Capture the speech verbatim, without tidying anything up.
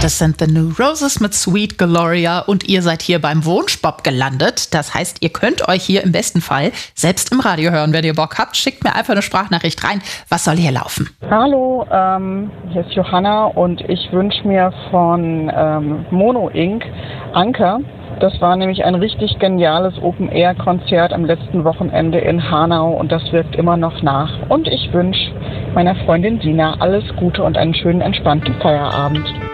Das sind The New Roses mit Sweet Gloria und ihr seid hier beim Wunschbop gelandet. Das heißt, ihr könnt euch hier im besten Fall selbst im Radio hören. Wenn ihr Bock habt, schickt mir einfach eine Sprachnachricht rein. Was soll hier laufen? Hallo, ähm, hier ist Johanna und ich wünsche mir von ähm, Mono Incorporated Anker. Das war nämlich ein richtig geniales Open-Air-Konzert am letzten Wochenende in Hanau und das wirkt immer noch nach. Und ich wünsche meiner Freundin Sina alles Gute und einen schönen, entspannten Feierabend.